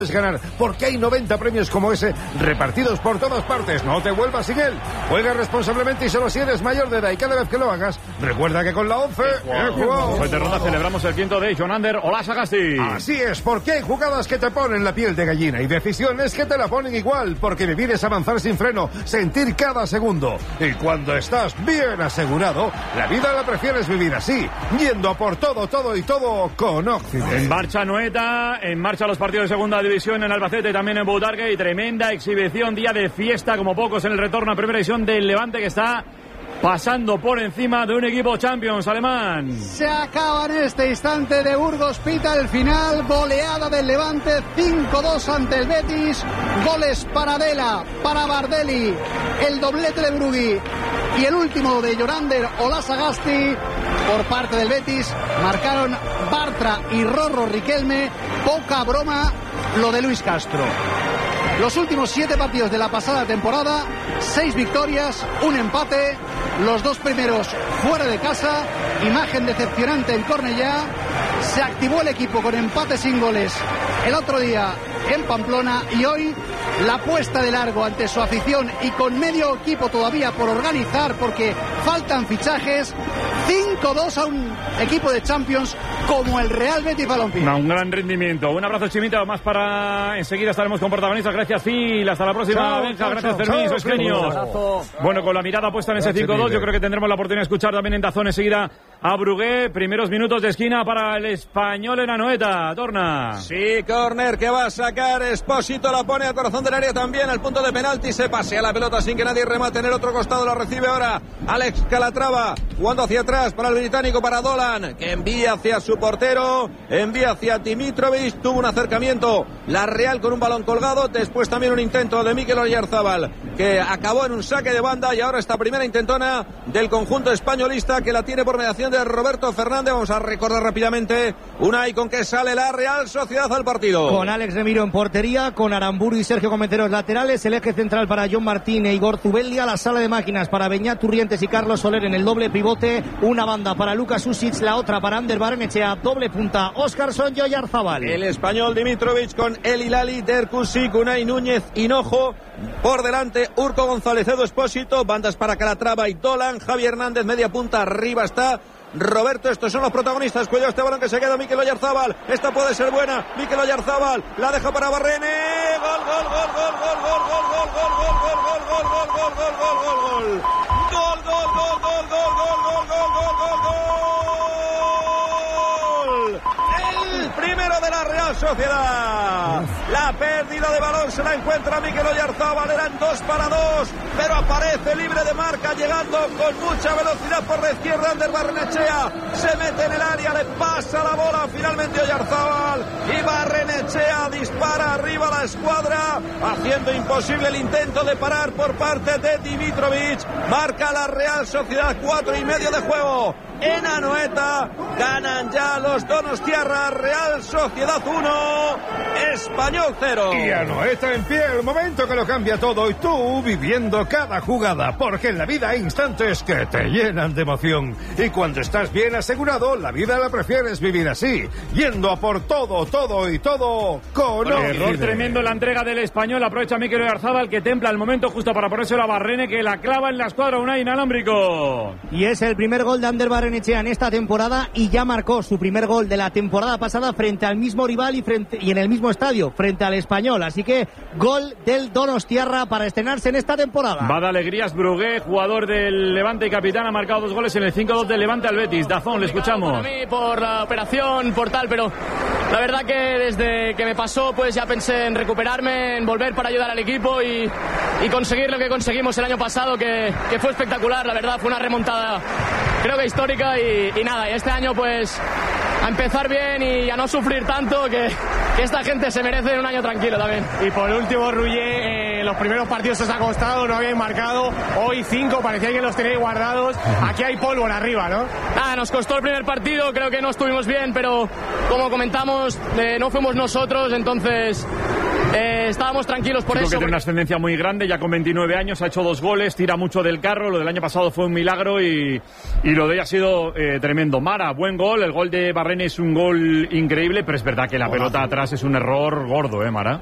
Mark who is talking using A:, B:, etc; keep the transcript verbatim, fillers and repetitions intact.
A: ganar, porque hay noventa premios como ese repartidos por todas partes. No te vuelvas sin él. Juega responsablemente y solo si eres mayor de edad, y cada vez que lo hagas, recuerda que con la once he jugado.
B: Hoy de ronda celebramos el quinto de Jonander Olasagasti.
A: Así es, porque hay jugadas que te ponen la piel de gallina y decisiones que te la ponen igual, porque vivir es avanzar sin freno, sentir cada segundo. Y cuando estás bien asegurado, la vida la prefieres vivir así, yendo a por todo, todo y todo con Occident.
B: En marcha Anoeta, en marcha los partidos de segunda división en Albacete, también en Butarque, y tremenda exhibición, día de fiesta como pocos en el retorno a primera división del Levante, que está pasando por encima de un equipo Champions alemán.
C: Se acaba en este instante de Burgos, pita el final, goleada del Levante, cinco dos ante el Betis, goles para Dela, para Bardelli, el doblete de Brugui y el último de Jonander Olasagasti por parte del Betis. Marcaron Bartra y Rorro Riquelme. Poca broma lo de Luis Castro. Los últimos siete partidos de la pasada temporada, seis victorias, un empate, los dos primeros fuera de casa, imagen decepcionante en Cornellá. Se activó el equipo con empate sin goles el otro día en Pamplona, y hoy la puesta de largo ante su afición y con medio equipo todavía por organizar porque faltan fichajes. cinco dos a un equipo de Champions como el Real Betis Balompié.
B: No, un gran rendimiento. Un abrazo, Chimita, más para enseguida estaremos con protagonistas. Gracias, Phil. Hasta la próxima,
A: chao,
B: Benja.
A: chao,
B: Gracias,
A: chao,
B: Fermín.
A: chao,
B: Sois genios. Bueno, con la mirada puesta en ese cinco dos, yo creo que tendremos la oportunidad de escuchar también en Dazón enseguida a Brugué. Primeros minutos de esquina para el Español en Anoeta. Torna.
D: Sí, córner que va a sacar Espósito, la pone al corazón del área también, al punto de penalti, se pasea la pelota sin que nadie remate en el otro costado, la recibe ahora Alex Calatrava, jugando hacia atrás para el británico, para Dolan, que envía hacia su portero, envía hacia Dimitrovic, tuvo un acercamiento la Real con un balón colgado, después también un intento de Mikel Oyarzabal, que acabó en un saque de banda, y ahora esta primera intentona del conjunto españolista, que la tiene por mediación de Roberto Fernández. Vamos a recordar rápidamente Unai con que sale la Real Sociedad al partido.
E: Con Alex Remiro en portería, con Aramburu y Sergio Comenteros laterales, el eje central para John Martín e Igor Zubeldia, la sala de máquinas para Beñat Turrientes y Carlos Soler en el doble pivote, una banda para Lucas Usic, la otra para Ander Barrenechea, doble punta Óscarson y Oyarzabal.
D: El español Dimitrovic con El Hilali, Derkusik, Unai Núñez, Hinojo, por delante Urco González, Edu Espósito, bandas para Calatrava y Dolan, Javi Hernández, media punta, arriba está Roberto. Estos son los protagonistas. Cuidado este balón que se queda Mikel Oyarzabal. Esta puede ser buena. Mikel Oyarzabal la deja para Barrene. Gol, gol, gol, gol, gol, gol, gol, gol, gol, gol, gol, gol, gol, gol, gol, gol, gol, gol, gol. Gol, gol, gol, gol, gol, gol, gol, gol, gol, gol. El primero de la Real Sociedad. La pérdida de balón se la encuentra Mikel Oyarzabal. Eran dos para dos, pero aparece libre de marca, llegando con mucha velocidad por la izquierda. Ander Barrenechea se mete en el área, le pasa la bola finalmente Oyarzabal, y Barrenechea dispara arriba la escuadra, haciendo imposible el intento de parar por parte de Dimitrovic. Marca la Real Sociedad, cuatro y medio de juego en Anoeta. Ganan ya los donostiarras. Real Sociedad uno, Español cero.
A: Y Anoeta en pie, el momento que lo cambia todo, y tú viviendo cada jugada, porque en la vida hay instantes que te llenan de emoción, y cuando estás bien asegurado, la vida la prefieres vivir así, yendo a por todo, todo y todo con
B: Bueno, error
A: Occident.
B: tremendo en la entrega del Español. Aprovecha Mikel Oyarzabal, que templa el momento justo para ponerse a Barrene, que la clava en la escuadra Unai inalámbrico.
E: Y es el primer gol de Ander Barrenechea en esta temporada, y ya marcó su primer gol de la temporada pasada frente al mismo rival y, frente, y en el mismo estadio, frente al Español. Así que gol del donostiarra para estrenarse en esta temporada.
B: Va de alegrías Brugué, jugador del Levante y capitán, ha marcado dos goles en el cinco dos del Levante al Betis. Dazón, le escuchamos.
F: Para mí, por la operación, por tal, pero la verdad que desde que me pasó, pues ya pensé en recuperarme, en volver para ayudar al equipo y, y conseguir lo que conseguimos el año pasado, que, que fue espectacular. La verdad, fue una remontada, creo que histórica, y, y nada, y este año pues a empezar bien y a no sufrir tanto, que, que esta gente se merece un año tranquilo también.
G: Y por último, Rullé, eh, los primeros partidos os ha costado, no habíais marcado, hoy cinco, parecía que los tenéis guardados, aquí hay pólvora arriba, ¿no?
F: Nada, nos costó el primer partido, creo que no estuvimos bien, pero como comentamos, eh, no fuimos nosotros, entonces eh, estábamos tranquilos por
B: Creo
F: eso.
B: que tiene una ascendencia muy grande, ya con veintinueve años, ha hecho dos goles, tira mucho del carro, lo del año pasado fue un milagro y, y lo de ella ha sido eh, tremendo. Mara, buen gol, el gol de Barrene es un gol increíble, pero es verdad que la pelota atrás Maras es un error gordo, ¿eh, Mara?